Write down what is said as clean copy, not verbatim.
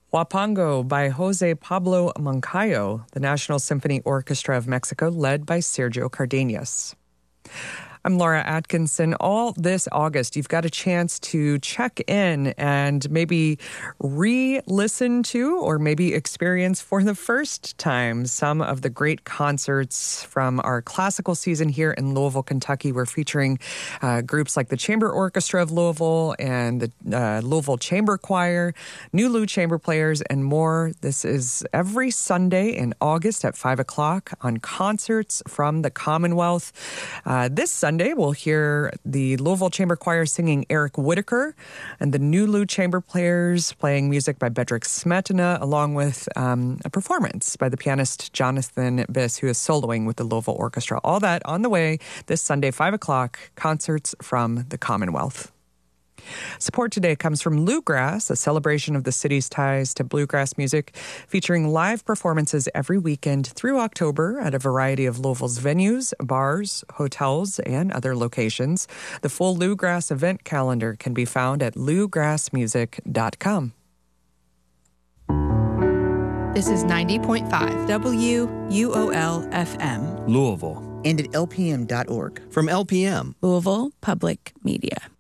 Huapango by Jose Pablo Moncayo, the National Symphony Orchestra of Mexico, led by Sergio Cardenas. I'm Laura Atkinson. All this August, you've got a chance to check in and maybe re-listen to or maybe experience for the first time some of the great concerts from our classical season here in Louisville, Kentucky. We're featuring groups like the Chamber Orchestra of Louisville and the Louisville Chamber Choir, New Lou Chamber Players, and more. This is every Sunday in August at 5 o'clock on Concerts from the Commonwealth. This Sunday, we'll hear the Louisville Chamber Choir singing Eric Whitaker and the New Lou Chamber Players playing music by Bedřich Smetana, along with a performance by the pianist Jonathan Biss, who is soloing with the Louisville Orchestra. All that on the way this Sunday, 5 o'clock, Concerts from the Commonwealth. Support today comes from Bluegrass, a celebration of the city's ties to bluegrass music, featuring live performances every weekend through October at a variety of Louisville's venues, bars, hotels, and other locations. The full Bluegrass event calendar can be found at bluegrassmusic.com. This is 90.5 WUOL FM. Louisville. And at lpm.org. From LPM. Louisville Public Media.